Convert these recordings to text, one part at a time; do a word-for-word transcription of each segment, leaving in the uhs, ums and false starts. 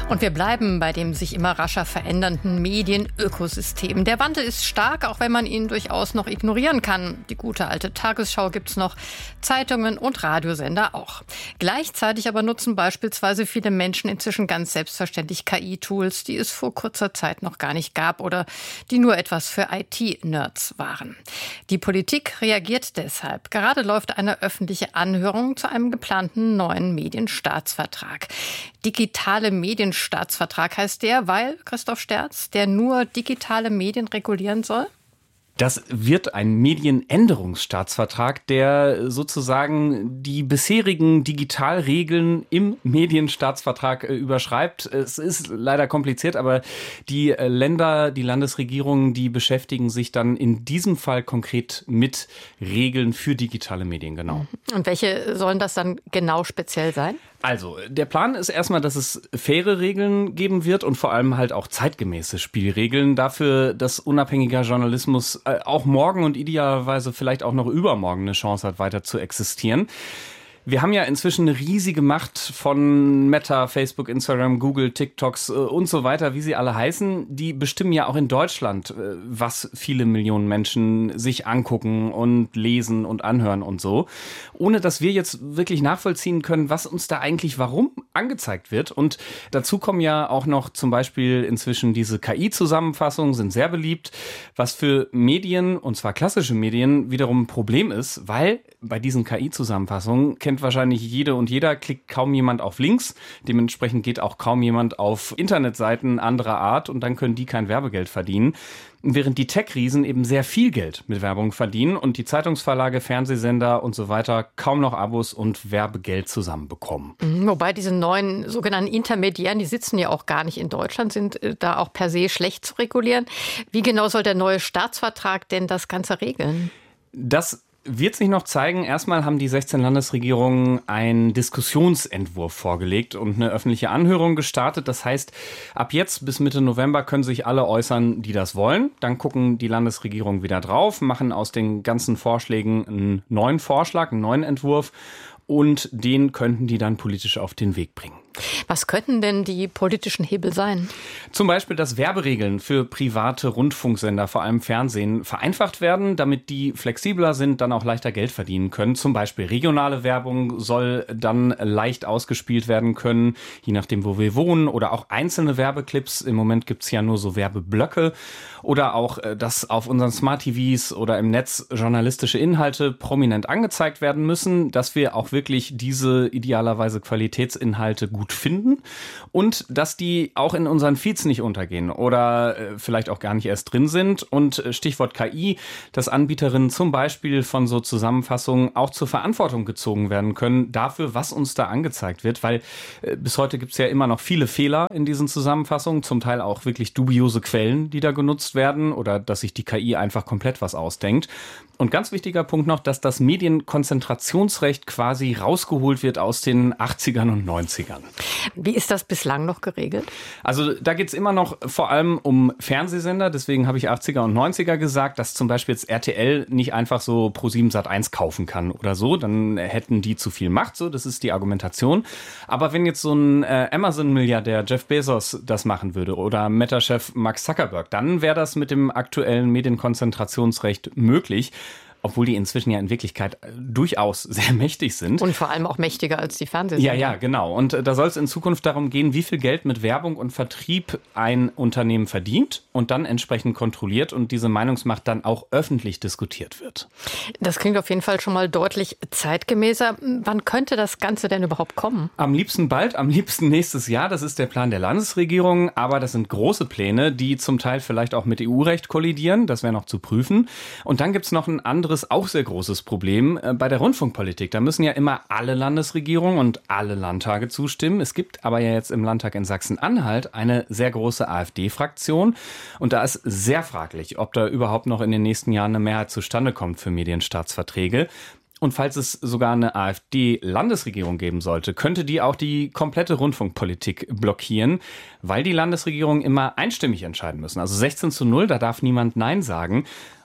Und wir bleiben bei dem sich immer rascher verändernden Medienökosystem. Der Wandel ist stark, auch wenn man ihn durchaus noch ignorieren kann. Die gute alte Tagesschau gibt's noch, Zeitungen und Radiosender auch. Gleichzeitig aber nutzen beispielsweise viele Menschen inzwischen ganz selbstverständlich K I-Tools, die es vor kurzer Zeit noch gar nicht gab oder die nur etwas für I T-Nerds waren. Die Politik reagiert deshalb. Gerade läuft eine öffentliche Anhörung zu einem geplanten neuen Medienstaatsvertrag. Digitale Medienstaatsvertrag heißt der, weil, Christoph Sterz, der nur digitale Medien regulieren soll? Das wird ein Medienänderungsstaatsvertrag, der sozusagen die bisherigen Digitalregeln im Medienstaatsvertrag überschreibt. Es ist leider kompliziert, aber die Länder, die Landesregierungen, die beschäftigen sich dann in diesem Fall konkret mit Regeln für digitale Medien, genau. Und welche sollen das dann genau speziell sein? Also, der Plan ist erstmal, dass es faire Regeln geben wird und vor allem halt auch zeitgemäße Spielregeln dafür, dass unabhängiger Journalismus äh, auch morgen und idealerweise vielleicht auch noch übermorgen eine Chance hat, weiter zu existieren. Wir haben ja inzwischen eine riesige Macht von Meta, Facebook, Instagram, Google, TikToks äh, und so weiter, wie sie alle heißen. Die bestimmen ja auch in Deutschland, äh, was viele Millionen Menschen sich angucken und lesen und anhören und so. Ohne dass wir jetzt wirklich nachvollziehen können, was uns da eigentlich warum angezeigt wird. Und dazu kommen ja auch noch zum Beispiel inzwischen diese K I-Zusammenfassungen, sind sehr beliebt, was für Medien, und zwar klassische Medien, wiederum ein Problem ist, weil bei diesen K I-Zusammenfassungen kennt wahrscheinlich jede und jeder, klickt kaum jemand auf Links. Dementsprechend geht auch kaum jemand auf Internetseiten anderer Art und dann können die kein Werbegeld verdienen. Während die Tech-Riesen eben sehr viel Geld mit Werbung verdienen und die Zeitungsverlage, Fernsehsender und so weiter kaum noch Abos und Werbegeld zusammenbekommen. Wobei diese neuen sogenannten Intermediären, die sitzen ja auch gar nicht in Deutschland, sind da auch per se schlecht zu regulieren. Wie genau soll der neue Staatsvertrag denn das Ganze regeln? Das wird sich noch zeigen. Erstmal haben die sechzehn Landesregierungen einen Diskussionsentwurf vorgelegt und eine öffentliche Anhörung gestartet. Das heißt, ab jetzt bis Mitte November können sich alle äußern, die das wollen. Dann gucken die Landesregierungen wieder drauf, machen aus den ganzen Vorschlägen einen neuen Vorschlag, einen neuen Entwurf und den könnten die dann politisch auf den Weg bringen. Was könnten denn die politischen Hebel sein? Zum Beispiel, dass Werberegeln für private Rundfunksender, vor allem Fernsehen, vereinfacht werden, damit die flexibler sind, dann auch leichter Geld verdienen können. Zum Beispiel regionale Werbung soll dann leicht ausgespielt werden können, je nachdem, wo wir wohnen. Oder auch einzelne Werbeclips. Im Moment gibt's ja nur so Werbeblöcke. Oder auch, dass auf unseren Smart-T Vs oder im Netz journalistische Inhalte prominent angezeigt werden müssen, dass wir auch wirklich diese idealerweise Qualitätsinhalte gut finden und dass die auch in unseren Feeds nicht untergehen oder äh, vielleicht auch gar nicht erst drin sind. Und äh, Stichwort K I, dass Anbieterinnen zum Beispiel von so Zusammenfassungen auch zur Verantwortung gezogen werden können dafür, was uns da angezeigt wird, weil äh, bis heute gibt es ja immer noch viele Fehler in diesen Zusammenfassungen, zum Teil auch wirklich dubiose Quellen, die da genutzt werden oder dass sich die K I einfach komplett was ausdenkt. Und ganz wichtiger Punkt noch, dass das Medienkonzentrationsrecht quasi rausgeholt wird aus den achtzigern und neunzigern. Wie ist das bislang noch geregelt? Also da geht's immer noch vor allem um Fernsehsender. Deswegen habe ich achtziger und neunziger gesagt, dass zum Beispiel jetzt R T L nicht einfach so ProSieben Sat eins kaufen kann oder so. Dann hätten die zu viel Macht. So, das ist die Argumentation. Aber wenn jetzt so ein äh, Amazon-Milliardär Jeff Bezos das machen würde oder Meta-Chef Mark Zuckerberg, dann wäre das mit dem aktuellen Medienkonzentrationsrecht möglich. Obwohl die inzwischen ja in Wirklichkeit durchaus sehr mächtig sind. Und vor allem auch mächtiger als die Fernsehsender. Ja, ja, genau. Und da soll es in Zukunft darum gehen, wie viel Geld mit Werbung und Vertrieb ein Unternehmen verdient und dann entsprechend kontrolliert und diese Meinungsmacht dann auch öffentlich diskutiert wird. Das klingt auf jeden Fall schon mal deutlich zeitgemäßer. Wann könnte das Ganze denn überhaupt kommen? Am liebsten bald, am liebsten nächstes Jahr. Das ist der Plan der Landesregierung. Aber das sind große Pläne, die zum Teil vielleicht auch mit E U-Recht kollidieren. Das wäre noch zu prüfen. Und dann gibt's noch ein anderes auch sehr großes Problem äh, bei der Rundfunkpolitik. Da müssen ja immer alle Landesregierungen und alle Landtage zustimmen. Es gibt aber ja jetzt im Landtag in Sachsen-Anhalt eine sehr große AfD-Fraktion. Und da ist sehr fraglich, ob da überhaupt noch in den nächsten Jahren eine Mehrheit zustande kommt für Medienstaatsverträge. Und falls es sogar eine AfD-Landesregierung geben sollte, könnte die auch die komplette Rundfunkpolitik blockieren, weil die Landesregierungen immer einstimmig entscheiden müssen. Also sechzehn zu null, da darf niemand Nein sagen.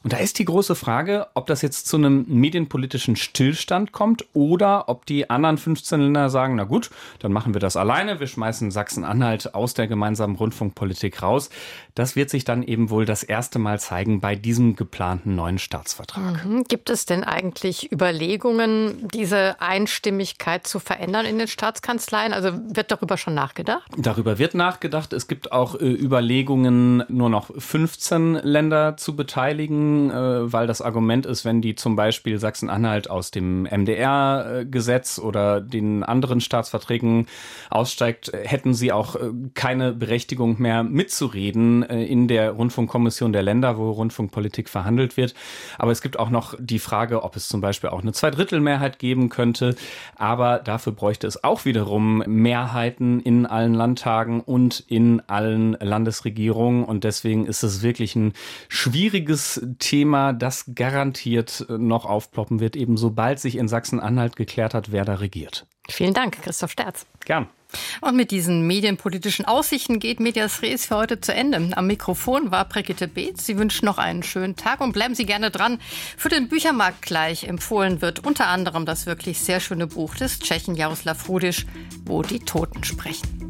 Und da ist die große Frage, ob das jetzt zu einem medienpolitischen Stillstand kommt oder ob die anderen fünfzehn Länder sagen, na gut, dann machen wir das alleine, wir schmeißen Sachsen-Anhalt aus der gemeinsamen Rundfunkpolitik raus. Das wird sich dann eben wohl das erste Mal zeigen bei diesem geplanten neuen Staatsvertrag. Mhm. Gibt es denn eigentlich Überlegungen, diese Einstimmigkeit zu verändern in den Staatskanzleien? Also wird darüber schon nachgedacht? Darüber wird nachgedacht. Es gibt auch äh, Überlegungen, nur noch fünfzehn Länder zu beteiligen, weil das Argument ist, wenn die zum Beispiel Sachsen-Anhalt aus dem M D R-Gesetz oder den anderen Staatsverträgen aussteigt, hätten sie auch keine Berechtigung mehr mitzureden in der Rundfunkkommission der Länder, wo Rundfunkpolitik verhandelt wird. Aber es gibt auch noch die Frage, ob es zum Beispiel auch eine Zweidrittelmehrheit geben könnte. Aber dafür bräuchte es auch wiederum Mehrheiten in allen Landtagen und in allen Landesregierungen. Und deswegen ist es wirklich ein schwieriges Thema, das garantiert noch aufploppen wird, eben sobald sich in Sachsen-Anhalt geklärt hat, wer da regiert. Vielen Dank, Christoph Sterz. Gern. Und mit diesen medienpolitischen Aussichten geht Medias Res für heute zu Ende. Am Mikrofon war Brigitte Beetz. Sie wünschen noch einen schönen Tag und bleiben Sie gerne dran. Für den Büchermarkt gleich empfohlen wird unter anderem das wirklich sehr schöne Buch des Tschechen Jaroslav Rudisch, Wo die Toten sprechen.